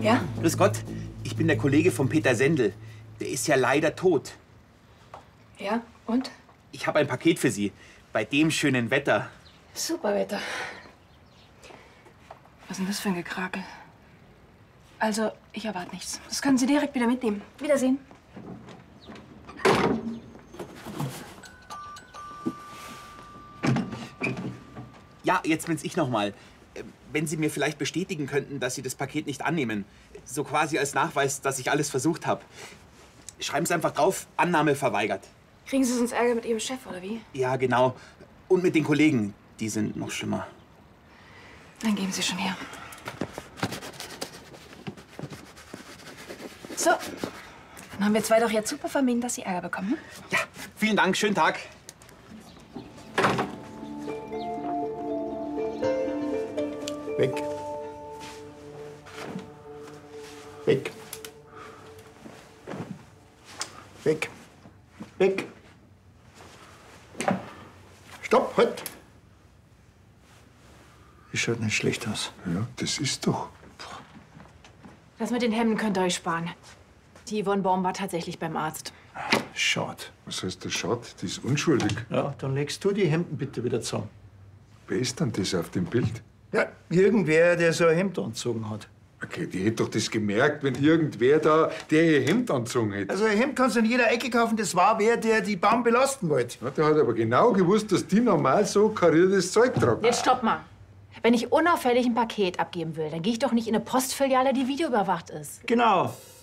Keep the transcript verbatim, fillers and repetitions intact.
Ja? Grüß Gott, ich bin der Kollege von Peter Sendel. Der ist ja leider tot. Ja, und? Ich habe ein Paket für Sie. Bei dem schönen Wetter. Super Wetter. Was ist denn das für ein Gekrakel? Also, ich erwarte nichts. Das können Sie direkt wieder mitnehmen. Wiedersehen. Ja, jetzt bin's ich noch mal. Wenn Sie mir vielleicht bestätigen könnten, dass Sie das Paket nicht annehmen. So quasi als Nachweis, dass ich alles versucht habe. Schreiben Sie einfach drauf, Annahme verweigert. Kriegen Sie sonst Ärger mit Ihrem Chef, oder wie? Ja, genau. Und mit den Kollegen. Die sind noch schlimmer. Dann geben Sie schon her. So. Dann haben wir zwei doch jetzt super vermieden, dass Sie Ärger bekommen. Hm? Ja, vielen Dank. Schönen Tag. Weg. Weg. Weg. Weg. Stopp, halt. Das schaut nicht schlecht aus. Ja, das ist doch. Das mit den Hemden könnt ihr euch sparen. Die Yvonne Baum war tatsächlich beim Arzt. Schade. Was heißt das? Schade, die ist unschuldig. Ja, dann legst du die Hemden bitte wieder zusammen. Wer ist denn das auf dem Bild? Ja, irgendwer, der so ein Hemd angezogen hat. Okay, die hätte doch das gemerkt, wenn irgendwer da, der ihr Hemd angezogen hätte. Also ein Hemd kannst du in jeder Ecke kaufen. Das war wer, der die Baum belasten wollte. Ja, der hat aber genau gewusst, dass die normal so kariertes Zeug tragen. Jetzt stopp mal. Wenn ich unauffällig ein Paket abgeben will, dann gehe ich doch nicht in eine Postfiliale, die videoüberwacht ist. Genau.